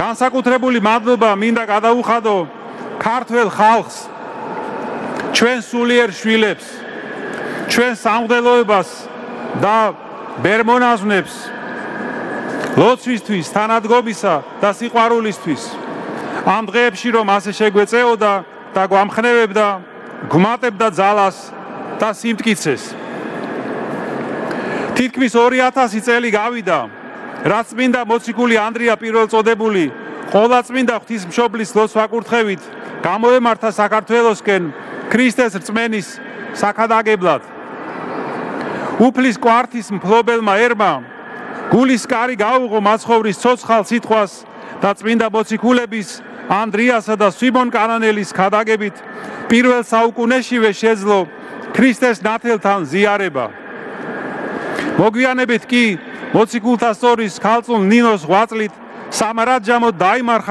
განსაკუთრებული მადლობა მინდა გადაუხადო ქართველ ხალხს, ჩვენ სულიერ შვილებს, ჩვენ სამღვდელოებას და ბერმონაზვნებს, ლოცვისთვის, თანადგომისა და სიყვარულისთვის. ამ დღეებში რომ ასე შეგვეწეოდა და გვამხნევებდა, გვმატებდა ძალას და სიმტკიცეს. თითქმის 2000 წელი გავიდა, რაც წმინდა მოციქული ანდრია პირველწოდებული ყოვლადწმინდა ღვთისმშობლის ლოცვა ვაკურთხევით გამოემართა საქართველოსკენ ქრისტეს რწმენის საქადაგებლად. უფლის კვართის მფლობელმა ერმა გულის კარი გაუღო მაცხოვრის ცოცხალ სიტყვას და წმინდა მოციქულების ანდრიასა და სვიმონ კანანელის ქადაგებით პირველ საუკუნეშივე შეძლო ქრისტეს ნათელთან ზიარება. მოგვიანებით კი მოციქულთა სწორის ქალწულ ნინოს ღვაწლით სამარადჯამოდ დაიმარხა